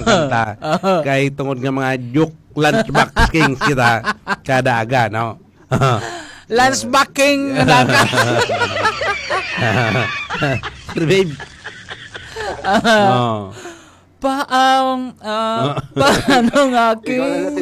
kanta. Kay tungod nga mga joke lunchbox kings kita kada aga, no? Lunchbacking Babe. paano ng aking